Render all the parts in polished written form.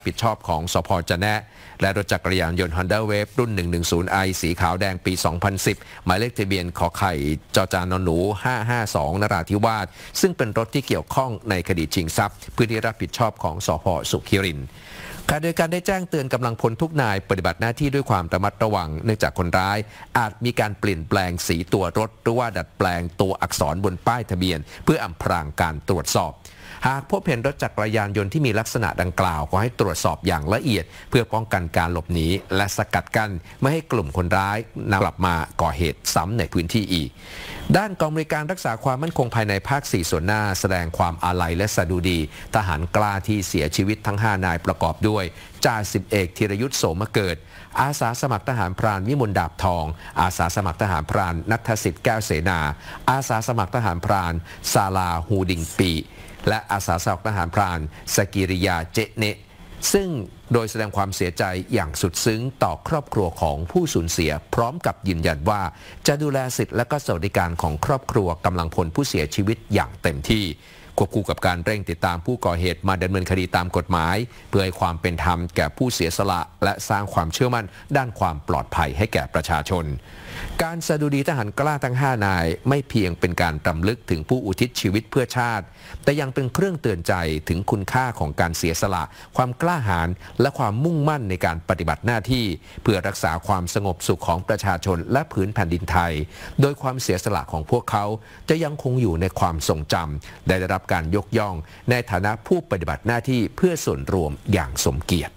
ผิดชอบของสภ.จะแนะและรถจักรยานยนต์ Honda Wave รุ่น 110i สีขาวแดงปี 2010 หมายเลขทะเบียนขอไข่จจานหนู 552 นราธิวาสซึ่งเป็นรถที่เกี่ยวข้องในคดีชิงทรัพย์พื้นที่รับผิดชอบของสภ.สุขิรินทร์ขณะเดียวกันได้แจ้งเตือนกำลังพลทุกนายปฏิบัติหน้าที่ด้วยความระมัดระวังเนื่องจากคนร้ายอาจมีการเปลี่ยนแปลงสีตัวรถหรือว่าดัดแปลงตัวอักษรบนป้ายทะเบียนเพื่ออำพรางการตรวจสอบหากพบเห็นรถจักรยานยนต์ที่มีลักษณะดังกล่าวก็ให้ตรวจสอบอย่างละเอียดเพื่อป้องกันการหลบหนีและสกัดกั้นไม่ให้กลุ่มคนร้ายนำกลับมาก่อเหตุซ้ำในพื้นที่อีกด้านกองบริการรักษาความมั่นคงภายในภาค 4 ส่วนหน้าแสดงความอาลัยและสดุดีทหารกล้าที่เสียชีวิตทั้ง 5 นายประกอบด้วยจ่าสิบเอกธีรยุทธโสมเกิดอาสาสมัครทหารพรานวิมลดาบทองอาสาสมัครทหารพรานณัฐสิทธิ์แก้วเสนาอาสาสมัครทหารพรานศาลาฮูดิงปีและอาสาสมัครทหารพรานสกิริยาเจเนะซึ่งโดยแสดงความเสียใจอย่างสุดซึ้งต่อครอบครัวของผู้สูญเสียพร้อมกับยืนยันว่าจะดูแลสิทธิและก็สวัสดิการของครอบครัวกำลังพลผู้เสียชีวิตอย่างเต็มที่ควบคู่กับการเร่งติดตามผู้ก่อเหตุมาดำเนินคดีตามกฎหมายเพื่อให้ความเป็นธรรมแก่ผู้เสียสละและสร้างความเชื่อมั่นด้านความปลอดภัยให้แก่ประชาชนการสดุดีทหารกล้าทั้ง 5 นายไม่เพียงเป็นการรำลึกถึงผู้อุทิศชีวิตเพื่อชาติแต่ยังเป็นเครื่องเตือนใจถึงคุณค่าของการเสียสละความกล้าหาญและความมุ่งมั่นในการปฏิบัติหน้าที่เพื่อรักษาความสงบสุขของประชาชนและผืนแผ่นดินไทยโดยความเสียสละของพวกเขาจะยังคงอยู่ในความทรงจำได้รับการยกย่องในฐานะผู้ปฏิบัติหน้าที่เพื่อส่วนรวมอย่างสมเกียรติ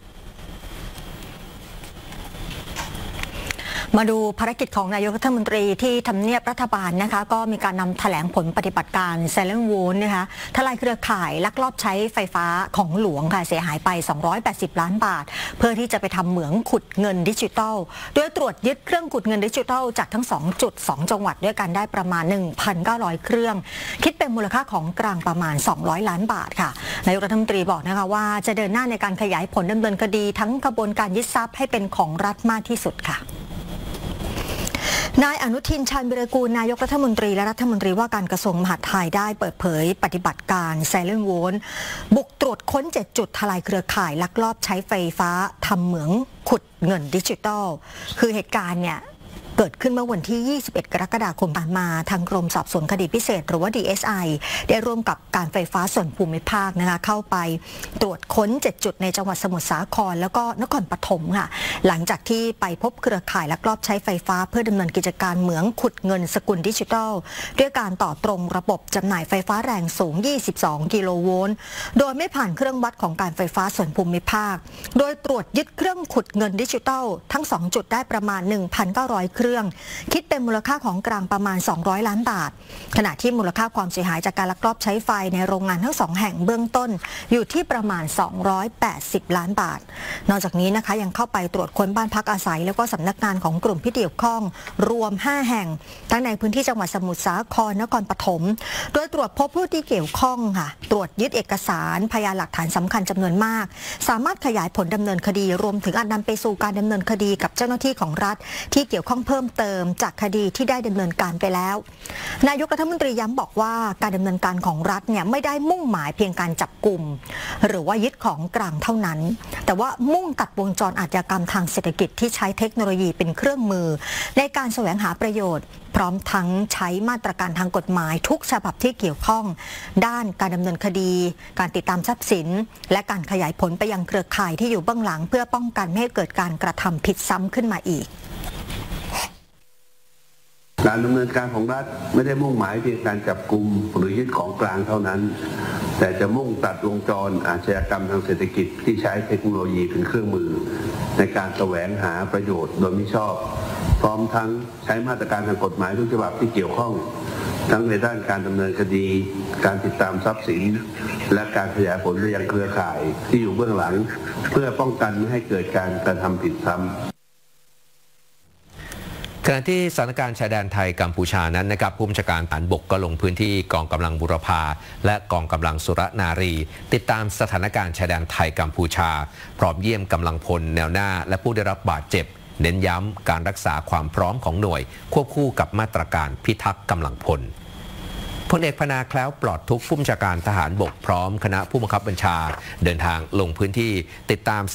มาดูภารกิจของนายกรัฐมนตรีที่ทำเนียบรัฐบาลนะคะก็มีการนำแถลงผลปฏิบัติการไซเลนต์โวลต์นะคะทลายเครือข่ายลักลอบใช้ไฟฟ้าของหลวงค่ะเสียหายไป280ล้านบาทเพื่อที่จะไปทำเหมืองขุดเงินดิจิทัลโดยตรวจยึดเครื่องขุดเงินดิจิทัลจากทั้ง2จุด2จังหวัดด้วยกันได้ประมาณ 1,900 เครื่องคิดเป็นมูลค่าของกลางประมาณ200ล้านบาทค่ะนายกรัฐมนตรีบอกนะคะว่าจะเดินหน้าในการขยายผลดำเนินคดีทั้งกระบวนการยึดทรัพย์ให้เป็นของรัฐมากที่สุดค่ะนายอนุทิน ชาญวิรากูลนายกรัฐมนตรีและรัฐมนตรีว่าการกระทรวงมหาดไทยได้เปิดเผยปฏิบัติการไซเลนต์โวลต์บุกตรวจค้น7จุดทลายเครือข่ายลักลอบใช้ไฟฟ้าทำเหมืองขุดเงินดิจิทัลคือเหตุการณ์เนี่ยเกิดขึ้นเมื่อวันที่ 21 กรกฎาคมผ่านมาทางกรมสอบสวนคดีพิเศษหรือว่า DSI ได้ร่วมกับการไฟฟ้าส่วนภูมิภาคนะคะเข้าไปตรวจค้น7จุดในจังหวัดสมุทรสาครแล้วก็นครปฐมค่ะหลังจากที่ไปพบเครือข่ายลักลอบใช้ไฟฟ้าเพื่อดำเนินกิจการเหมืองขุดเงินสกุลดิจิทัลด้วยการต่อตรงระบบจำหน่ายไฟฟ้าแรงสูง 22 กิโลโวลต์โดยไม่ผ่านเครื่องวัดของการไฟฟ้าส่วนภูมิภาคโดยตรวจยึดเครื่องขุดเงินดิจิทัลทั้ง2จุดได้ประมาณ 1,900 เครื่องคิดเป็นมูลค่าของกลางประมาณ200ล้านบาทขณะที่มูลค่าความเสียหายจากการลักลอบใช้ไฟในโรงงานทั้ง2แห่งเบื้องต้นอยู่ที่ประมาณ280ล้านบาทนอกจากนี้นะคะยังเข้าไปตรวจค้นบ้านพักอาศัยแล้วก็สำนักงานของกลุ่มที่เกี่ยวข้องรวม5แห่งทั้งในพื้นที่จังหวัดสมุทรสาครนครปฐมโดยตรวจพบผู้ที่เกี่ยวข้องค่ะตรวจยึดเอกสารพยานหลักฐานสำคัญจำนวนมากสามารถขยายผลดำเนินคดีรวมถึงอาจนำไปสู่การดำเนินคดีกับเจ้าหน้าที่ของรัฐที่เกี่ยวข้องเพิ่มเติมจากคดีที่ได้ดำเนินการไปแล้วนายกรัฐมนตรีย้ำบอกว่าการดำเนินการของรัฐเนี่ยไม่ได้มุ่งหมายเพียงการจับกลุ่มหรือว่ายึดของกลางเท่านั้นแต่ว่ามุ่งตัดวงจรอาชญากรรมทางเศรษฐกิจที่ใช้เทคโนโลยีเป็นเครื่องมือในการแสวงหาประโยชน์พร้อมทั้งใช้มาตรการทางกฎหมายทุกฉบับที่เกี่ยวข้องด้านการดำเนินคดีการติดตามทรัพย์สินและการขยายผลไปยังเครือข่ายที่อยู่เบื้องหลังเพื่อป้องกันไม่ให้เกิดการกระทำผิดซ้ำขึ้นมาอีกการดำเนินการของรัฐไม่ได้มุ่งหมายเพียงการจับกุมหรือยึดของกลางเท่านั้นแต่จะมุ่งตัดวงจรอาชญากรรมทางเศรษฐกิจที่ใช้เทคโนโลยีเป็นเครื่องมือในการแสวงหาประโยชน์โดยมิชอบพร้อมทั้งใช้มาตรการทางกฎหมายทุกฉบับที่เกี่ยวข้องทั้งในด้านการดำเนินคดีการติดตามทรัพย์สินและการขยายผลไปยังเครือข่ายที่อยู่เบื้องหลังเพื่อป้องกันไม่ให้เกิดการกระทำผิดซ้ำขณะที่สถานการณ์ชายแดนไทยกัมพูชานั้นนะครับผู้บัญชาการทหารบกก็ลงพื้นที่กองกำลังบุรพาและกองกำลังสุรนารีติดตามสถานการณ์ชายแดนไทยกัมพูชาพร้อมเยี่ยมกำลังพลแนวหน้าและผู้ได้รับบาดเจ็บเน้นย้ำการรักษาความพร้อมของหน่วยควบคู่กับมาตรการพิทักษ์กำลังพล พพลเอกพนาแคล้วปลอดทุกข์ผู้บัญชาการทหารบกพร้อมคณะผู้บังคับบัญชาเดินทางลงพื้นที่ติดตาม